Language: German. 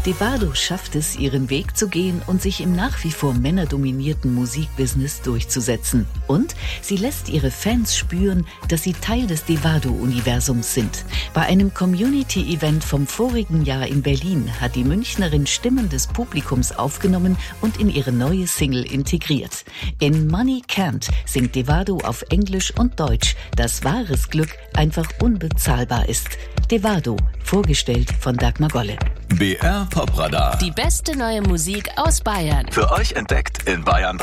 Devado schafft es, ihren Weg zu gehen und sich im nach wie vor männerdominierten Musikbusiness durchzusetzen. Und sie lässt ihre Fans spüren, dass sie Teil des Devado-Universums sind. Bei einem Community-Event vom vorigen Jahr in Berlin hat die Münchnerin Stimmen des Publikums aufgenommen und in ihre neue Single integriert. In Money Can't singt Devado auf Englisch und Deutsch, dass wahres Glück einfach unbezahlbar ist. Devado, vorgestellt von Dagmar Golle. BR Popradar. Die beste neue Musik aus Bayern. Für euch entdeckt in Bayern